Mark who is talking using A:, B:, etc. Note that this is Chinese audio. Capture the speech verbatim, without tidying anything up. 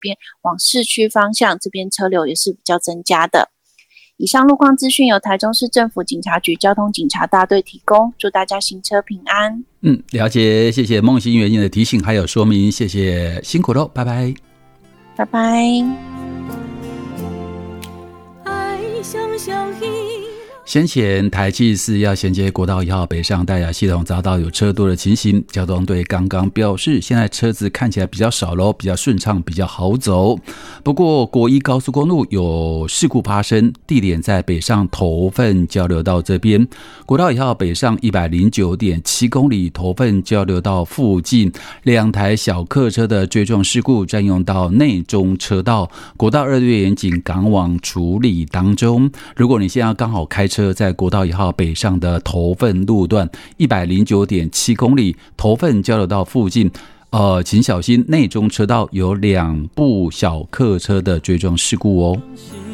A: 边往市区方向，这边车流也是比较增加的。以上路况资讯由台中市政府警察局交通警察大队提供，祝大家行车平安。
B: 嗯，了解，谢谢梦欣园的提醒还有说明，谢谢，辛苦咯，拜拜，
A: 拜拜。
B: 先前台七四要衔接国道一号北上大雅系统遭到有车多的情形，交通队刚刚表示现在车子看起来比较少咯，比较顺畅，比较好走。不过国一高速公路有事故发生，地点在北上头份交流道这边，国道一号北上 一百零九点七公里头份交流道附近，两台小客车的追撞事故占用到内中车道，国道二队员警赶往处理当中。如果你现在刚好开车在国道一号北上的头份路段 一百零九点七公里头份交流道附近，呃，请小心内中车道有两部小客车的追撞事故哦。